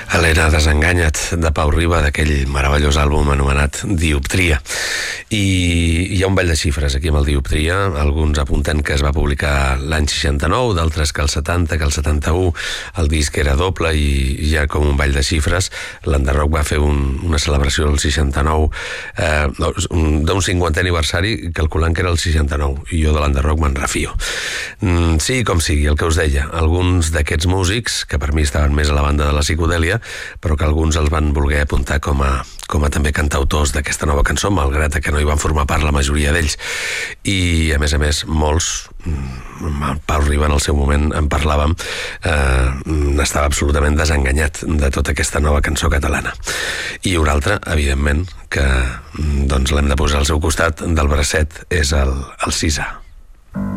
Helena, desenganya't, de Pau Riba, d'aquell meravellós àlbum anomenat Dioptria. I hi ha un ball de xifres aquí amb el Dioptria. Alguns apunten que es va publicar l'any 69, d'altres que el 70, que el 71 el disc era doble i hi ha com un ball de xifres. L'Enderrock va fer una celebració del 69 d'un 50è aniversari calculant que era el 69, i jo de l'Enderrock me'n refio. Sí, com sigui, el que us deia, alguns d'aquests músics, que per mi estaven més a la banda de la psicodèlia, però que alguns els van voler apuntar com a també cantautors d'aquesta nova cançó, malgrat que no hi van formar part la majoria d'ells. I a més, molts, Pau Riba en el seu moment en parlàvem, n'estava absolutament desenganyat de tota aquesta nova cançó catalana. I un altre, evidentment, que doncs l'hem de posar al seu costat del bracet, és el Cisà.